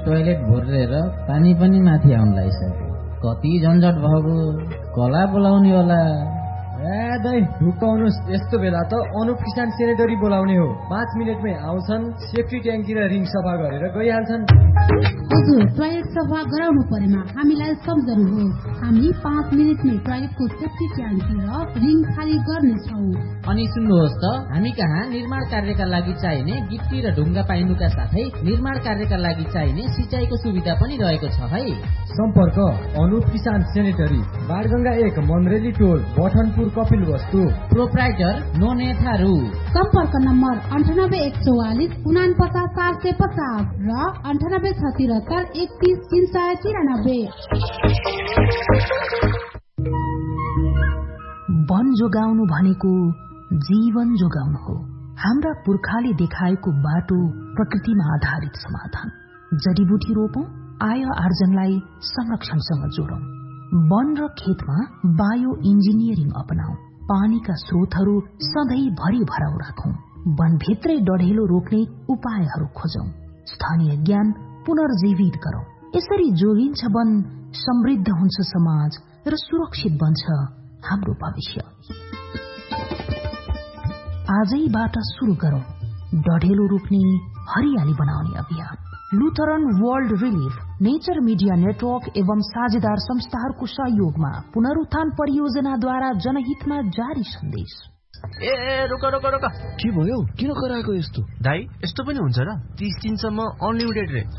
Toilet Bhorer पानी पनि माथि आउन लागिसक्यो। कति झन्झट भएको, कला बोलाउने होला। दाइ ढुक्काउनुहोस्, यस्तो बेला त अनुप किसान सेनेटरी बोलाउने हो। 5 मिनटमै आउँछन्, सेफ्टी ट्याङ्की र रिङ सफा गरेर गइहाल्छन्। हजुर, टोयलेट सफा गराउनु परेमा हामीलाई सम्झनुहोस्। हामी 5 मिनटमै टोयलेटको सेफ्टी ट्याङ्की र रिङ खाली गर्नेछौँ। अनि सुन्नुहोस् त, हामी कहाँ निर्माण कार्यका लागि चाहिने गिट्टी र ढुङ्गा पाइनुका साथै निर्माण कार्यका लागि चाहिने सिँचाइको सुविधा पनि रहेको छ है। सम्पर्क अनुप किसान सेनेटरी, बाणगंगा 1, मन्रेली टोल, बठनपुर, कपिल वस्तु। प्रोप्राइटर नोने थारू। सम्पर्क नम्बर 9814 49 750 र 9876 31 393। वन जोगाउनु भनेको जीवन जोगाउनु हो। हाम्रा पुर्खाले देखाएको बाटो प्रकृतिमा आधारित समाधान। जडीबुटी रोपौं, आय आर्जनलाई संरक्षणसँग जोडौं। वन र खेतमा बायो इन्जिनियरिङ अपनाऊ। पानीका स्रोतहरू सधैँ भरि भराउ राखौं। वनभित्रै डढेलो रोक्ने उपायहरू खोजौं। स्थानीय ज्ञान पुनर्जीवित गरौं। यसरी जोगिन्छ वन, समृद्ध हुन्छ समाज र सुरक्षित बन्छ हाम्रो भविष्य। आजैबाट सुरु गरौं डढेलो रोक्ने, हरियाली बनाउने अभियान। Lutheran world relief, nature media network एवं साझेदार संस्थाहरूको सहयोगमा पुनरुत्थान परियोजनाद्वारा जनहितमा जारी सन्देश। रोक रोक रोक, के भयो? किन कराएको यस्तो? दाइ, यस्तो पनि हुन्छ र? 30 दिनसम्म अनलिमिटेड रे।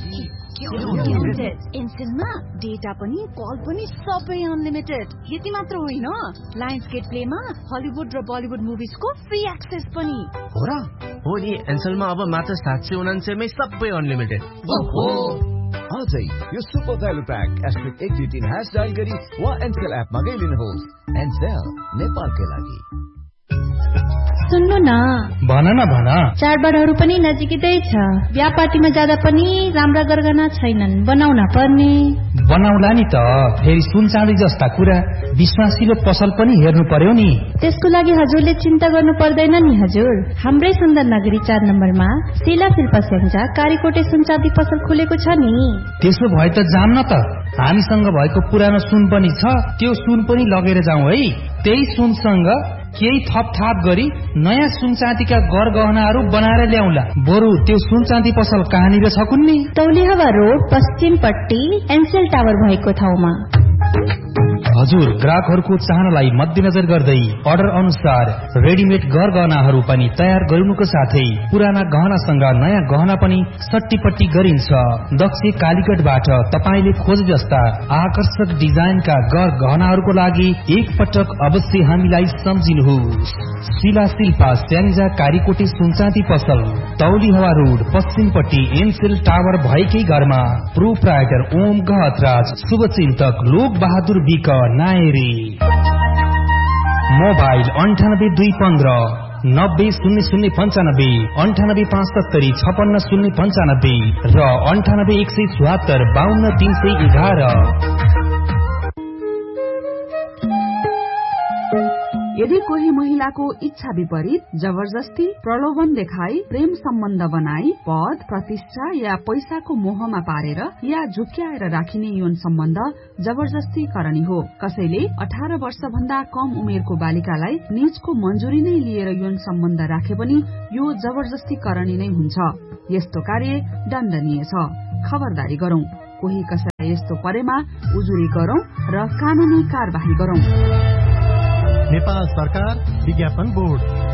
एनसेलमा डेटा पनि कल पनि सबै अनलिमिटेड। यति मात्र होइन, लायन्सगेट प्लेमा हलिउड र बलिउड मुभिजको फ्री एक्सेस पनि हो र? हो नि, एनसेलमा अब मात्र 799 मै सबै अनलिमिटेड। आजै यो सुपर भ्यालु प्याक *123# डायल गरी वा एनसेल एपमा गई लिनुहोस्। एनसेल, नेपालकै लागि। सुन्नु न, भन न भन। चाडबाडहरू पनि नजिकै छ। बिहा पार्टीमा जाँदा पनि राम्रा गरगहना छैनन्, बनाउन पर्ने। बनाउला नि त, फेरि सुन चाँदी जस्ता कुरा विश्वासिलो पसल पनि हेर्नु पर्यो नि। त्यसको लागि हजुरले चिन्ता गर्नु पर्दैन नि हजुर। हाम्रै सुन्दर नगरी 4 नम्बरमा शिला शिल्प स्याङ्जा कारीकोटे सुन चाँदी पसल खुलेको छ नि। त्यसो भए त जान्न त, हामीसँग भएको पुरानो सुन पनि छ, त्यो सुन पनि लगेर जाउँ है। त्यही सुनसँग केही थपथाप गरी नयाँ सुन चाँदीका गरगहनाहरू बनाएर ल्याउला। बरु त्यो सुन चाँदी पसल कहाँनिर छ कुन्नी? तौलिहवा रोड पश्चिमपट्टि एनसेल टावर भएको ठाउँमा। हजुर, ग्राहकहरूको चाहनालाई मध्यनजर गर्दै अर्डर अनुसार रेडिमेड गरगहनाहरू पनि तयार गरिनुको साथै पुराना गहनासँग नयाँ गहना पनि सट्टीपट्टी गरिन्छ। दक्ष कालीगढबाट तपाईले खोजे जस्ता आकर्षक डिजाइनका गहनाहरूको लागि एक पटक अवश्य हामीलाई सम्झिनुहोस्। शिला शिल्पा स्याङ्जा कारीकोटे सुनचाँदी पसल, तौलिहवा रोड पश्चिमपट्टि एनसेल टावर भएकै घरमा। प्रोप्राइटर ओम गहतराज, शुभचिन्तक लोक बहादुर विक नायरी। मोबाइल 9815 900095, 9875 56095 र 9817 52311। यदि कोही महिलाको इच्छा विपरीत जबरजस्ती, प्रलोभन देखाई, प्रेम सम्बन्ध बनाई, पद, प्रतिष्ठा या पैसाको मोहमा पारेर या झुक्क्याएर राखिने यौन सम्बन्ध जबरजस्ती करणी हो। कसैले 18 वर्ष भन्दा कम उमेरको बालिकालाई निजको मन्जुरी नै लिएर यौन सम्बन्ध राखे पनि यो जबरजस्ती करणी नै हुन्छ। यस्तो कार्य दण्डनीय छ। खबरदारी गरौं। कोही कसैलाई यस्तो परेमा उजुरी गरौं र कानूनी कार्यवाही गरौं। नेपाल सरकार विज्ञापन बोर्ड।